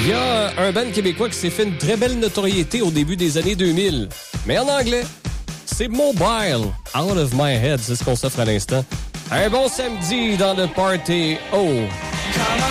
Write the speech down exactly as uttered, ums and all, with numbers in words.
Il y a un band québécois qui s'est fait une très belle notoriété au début des années deux mille. Mais en anglais, c'est Mobile. Out of My Head, c'est ce qu'on s'offre à l'instant. Un bon samedi dans le Party Oh!